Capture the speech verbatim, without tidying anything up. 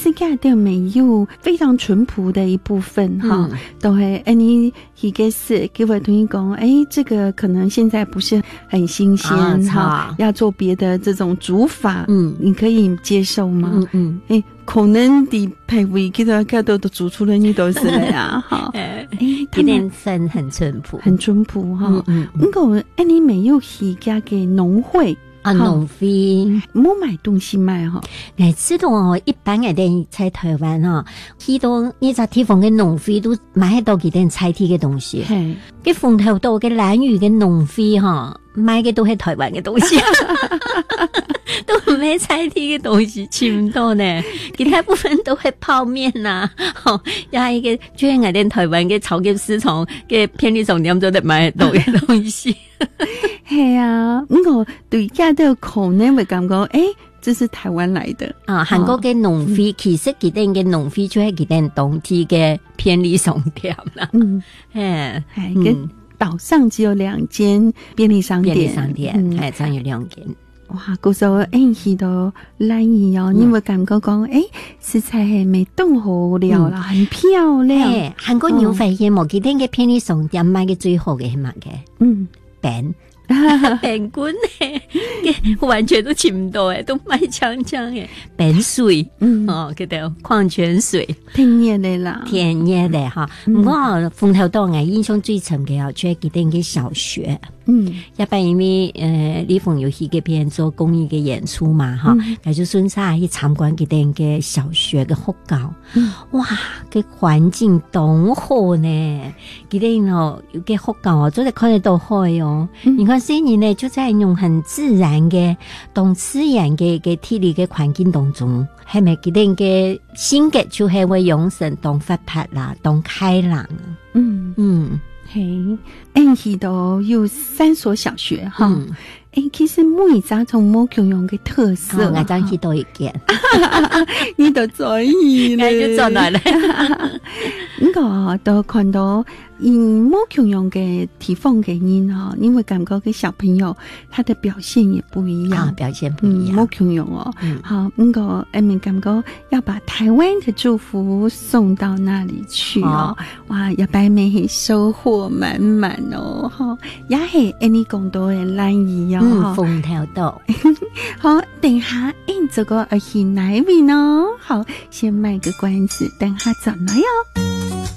实家的没有非常淳朴的一部分哈，嗯、都会哎你一个是给我同意讲，哎，这个可能现在不是很新鲜哈、啊，要做别的这种煮法，嗯，你可以接受吗？嗯嗯，哎、欸，可能的配味给他看都都煮出来，你都是了呀，哈，哎， 他们很很淳朴， 很淳朴哈，嗯嗯，不过哎你没有去家给农会。 啊，农会冇买东西卖哈， 哎，知道哦，一般嘅人在台湾哈，去到呢只地方嘅農會都買到幾啲菜地嘅東西，係，嘅鳳頭島嘅蘭嶼嘅農會哈，買嘅都係台灣嘅東西，都唔係菜地嘅東西，全多呢，其他部分都係泡麵呐，吼，又係嘅專係啲台灣嘅超級市場嘅便利商店都得買到嘅東西。 係啊，我對家的口呢會感覺，誒，這是台灣來的啊。韓國嘅農會、哦、其實佢哋嘅農會就係佢哋當地嘅便利商店啦。嗯， 誒，係跟島上只有兩間便利商店， 便利商店，係只、嗯、有兩間。 哇，嗰時候誒去到蘭嶼哦，你會感覺講，誒，食材係未凍好了啦，很漂亮。 誒，韓國牛排嘅冇佢哋嘅便利商店賣嘅最好嘅係乜嘅？嗯。餅餅乾咧，完全都請唔到誒，都賣槍槍嘅餅水，嗯哦，叫做礦泉水， 天然嘅啦， 天然嘅哈。我鳳頭島我印象最深嘅哦，就係佢哋嘅小學。嗯，一般因為誒，李鳳有去嗰邊做公益嘅演出嘛，哈、嗯，咁就順勢去參觀佢哋嘅小學嘅學校，嗯、哇，個環境多好呢！佢哋哦，有個學校哦，真係看得到海哦。嗯、你看細年呢，就在用很自然嘅、當自然嘅嘅體力嘅環境當中，係咪佢哋嘅性格就係會養成當活潑啦，當開朗。嗯嗯。 嘿，誒，去到有三所小學哈，誒、嗯欸，其實每一家從某種樣嘅特色， 我將去到一間， 你都在意咧， 就做來了， 我都看到。因某種樣嘅地方嘅人哈，你會感覺嘅小朋友他的表現也不一樣， 啊、表現不一樣。 某種樣哦，嗯、好，那個誒，咪感覺要把台灣的祝福送到那裡去哦，哦哇，一擺咪收穫滿滿哦，哈，也係誒，你講到嘅蘭嶼哦， 鳳頭島， 好，等下誒，這個而去哪邊哦？好，先賣個關子，等下怎麼樣？